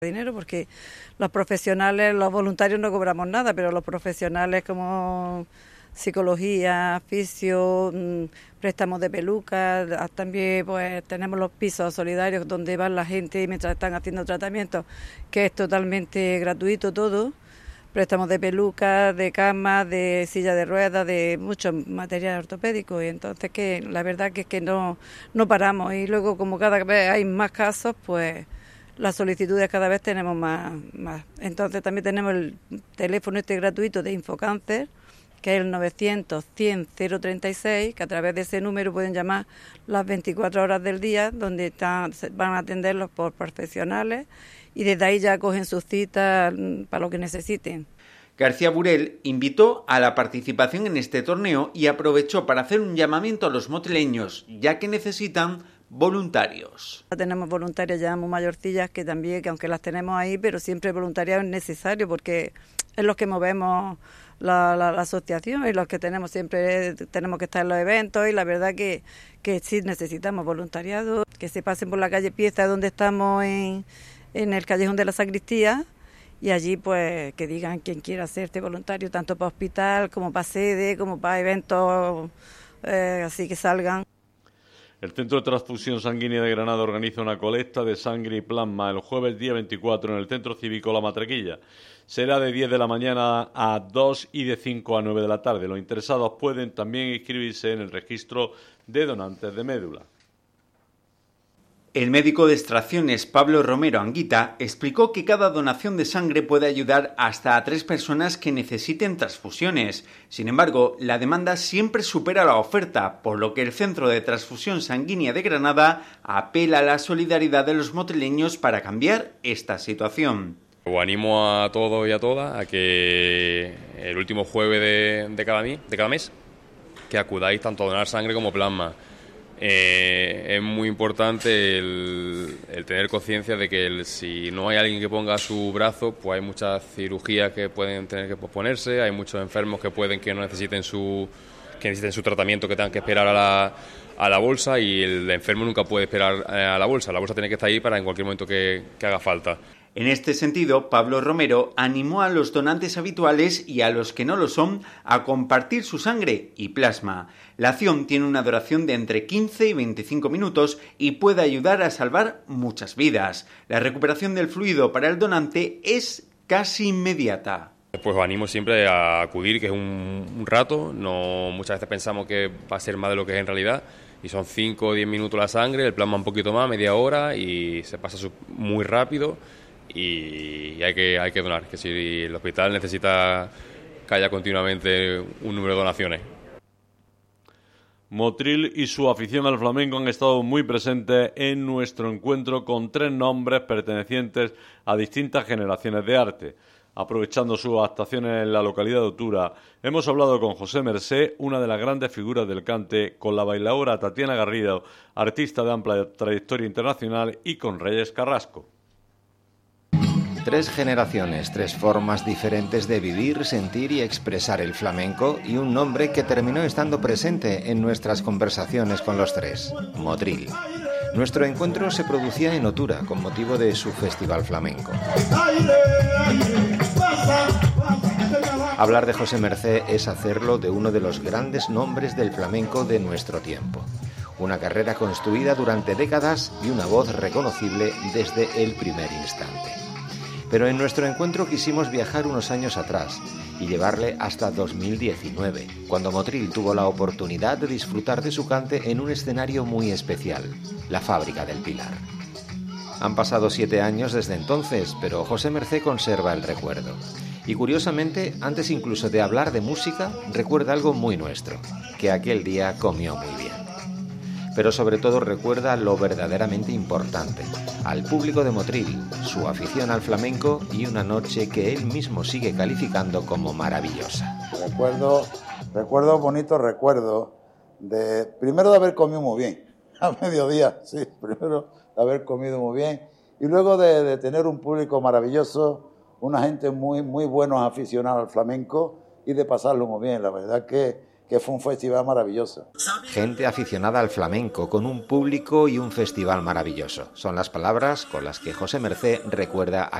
dinero porque los profesionales, los voluntarios no cobramos nada, pero los profesionales como psicología, fisio, préstamos de pelucas, también pues tenemos los pisos solidarios donde van la gente mientras están haciendo tratamientos, que es totalmente gratuito todo, préstamos de pelucas, de camas, de silla de ruedas, de muchos materiales ortopédicos, y entonces que la verdad que es que no paramos, y luego como cada vez hay más casos, pues las solicitudes cada vez tenemos más. Entonces también tenemos el teléfono gratuito de Infocáncer, que es el 900-100-036, que a través de ese número pueden llamar las 24 horas del día, donde van a atenderlos por profesionales, y desde ahí ya cogen sus citas para lo que necesiten. García Burel invitó a la participación en este torneo y aprovechó para hacer un llamamiento a los motrileños, ya que necesitan voluntarios. Tenemos voluntarias ya muy mayorcillas que también, que aunque las tenemos ahí, pero siempre voluntariado es necesario porque es los que movemos la asociación y los que siempre tenemos que estar en los eventos, y la verdad que sí necesitamos voluntariado, que se pasen por la calle Pieza donde estamos en el callejón de la Sacristía, y allí pues que digan quién quiera hacerte voluntario, tanto para hospital como para sede, como para eventos así que salgan. El Centro de Transfusión Sanguínea de Granada organiza una colecta de sangre y plasma el jueves día 24 en el Centro Cívico La Matrequilla. Será de 10 de la mañana a 2 y de 5 a 9 de la tarde. Los interesados pueden también inscribirse en el registro de donantes de médula. El médico de extracciones Pablo Romero Anguita explicó que cada donación de sangre puede ayudar hasta a 3 personas que necesiten transfusiones. Sin embargo, la demanda siempre supera la oferta, por lo que el Centro de Transfusión Sanguínea de Granada apela a la solidaridad de los motrileños para cambiar esta situación. Os animo a todos y a todas a que el último jueves de cada mes que acudáis tanto a donar sangre como plasma. Es muy importante el tener conciencia de que si no hay alguien que ponga su brazo, pues hay muchas cirugías que pueden tener que posponerse, hay muchos enfermos que no necesiten su tratamiento, que tengan que esperar a la bolsa, y el enfermo nunca puede esperar a la bolsa tiene que estar ahí para en cualquier momento que haga falta. En este sentido, Pablo Romero animó a los donantes habituales y a los que no lo son a compartir su sangre y plasma. La acción tiene una duración de entre 15 y 25 minutos y puede ayudar a salvar muchas vidas. La recuperación del fluido para el donante es casi inmediata. Pues os animo siempre a acudir, que es un rato, no muchas veces pensamos que va a ser más de lo que es en realidad, y son 5 o 10 minutos la sangre, el plasma un poquito más, media hora, y se pasa muy rápido. Y hay que donar, que si el hospital necesita que haya continuamente un número de donaciones. Motril y su afición al flamenco han estado muy presentes en nuestro encuentro con 3 nombres pertenecientes a distintas generaciones de arte. Aprovechando sus actuaciones en la localidad de Otura, hemos hablado con José Mercé, una de las grandes figuras del cante, con la bailaora Tatiana Garrido, artista de amplia trayectoria internacional, y con Reyes Carrasco. 3 generaciones, 3 formas diferentes de vivir, sentir y expresar el flamenco, y un nombre que terminó estando presente en nuestras conversaciones con los 3, Motril. Nuestro encuentro se producía en Otura con motivo de su festival flamenco. Hablar de José Mercé es hacerlo de uno de los grandes nombres del flamenco de nuestro tiempo. Una carrera construida durante décadas y una voz reconocible desde el primer instante. Pero en nuestro encuentro quisimos viajar unos años atrás y llevarle hasta 2019, cuando Motril tuvo la oportunidad de disfrutar de su cante en un escenario muy especial, la Fábrica del Pilar. Han pasado 7 años desde entonces, pero José Mercé conserva el recuerdo. Y curiosamente, antes incluso de hablar de música, recuerda algo muy nuestro, que aquel día comió muy bien. Pero sobre todo recuerda lo verdaderamente importante, al público de Motril, su afición al flamenco y una noche que él mismo sigue calificando como maravillosa. Bonito recuerdo primero de haber comido muy bien, a mediodía, sí, primero de haber comido muy bien, y luego de tener un público maravilloso, una gente muy buenos aficionados al flamenco, y de pasarlo muy bien. La verdad que que fue un festival maravilloso. Gente aficionada al flamenco, con un público y un festival maravilloso. Son las palabras con las que José Mercé recuerda a